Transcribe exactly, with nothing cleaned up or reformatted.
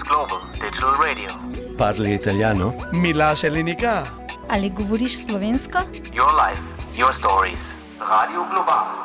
Global Digital Radio. Parli italiano? Mi lascia l'unica. Ali govoriš slovensko? Your life, your stories. Radio Global.